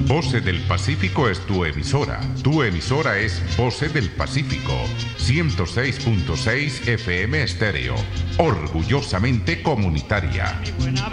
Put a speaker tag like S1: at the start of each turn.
S1: Voces del Pacífico es tu emisora. Tu emisora es Voces del Pacífico, 106.6 FM estéreo. Orgullosamente comunitaria.